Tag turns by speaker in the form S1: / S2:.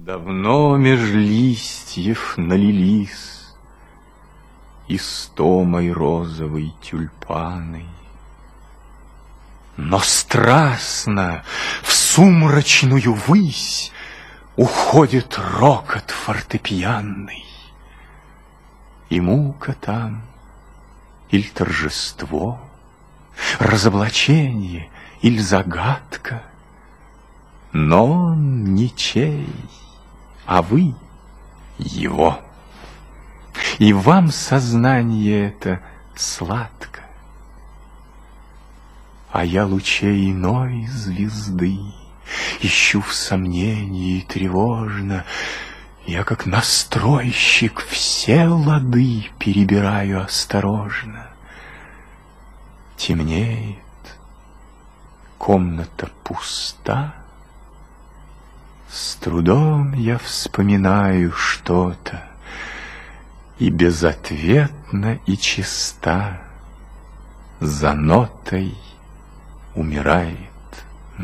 S1: Давно меж листьев налились истомой розовой тюльпаны, но страстно в сумрачную высь уходит рокот фортепианный, и мука там, иль торжество, разоблачение иль загадка, но он ничей, а вы его. И вам сознание это сладко, а я лучей иной звезды ищу в сомнении тревожно. Я, как настройщик, все лады перебираю осторожно. Темнеет, комната пуста. С трудом я вспоминаю что-то, и безответно и чиста за нотой умирает